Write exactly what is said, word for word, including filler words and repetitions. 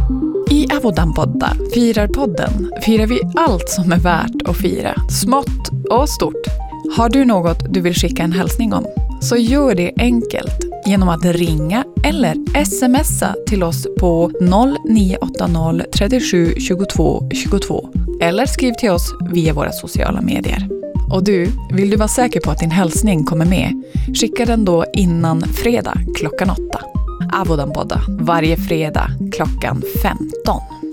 I Avodanpodda, Firarpodden, firar vi allt som är värt att fira, smått och stort. Har du något du vill skicka en hälsning om, så gör det enkelt genom att ringa eller smsa till oss på noll nio åtta noll tre sju två två två två eller skriv till oss via våra sociala medier. Och du, vill du vara säker på att din hälsning kommer med? Skicka den då innan fredag klockan åtta. Avodanpodda varje fredag klockan femton.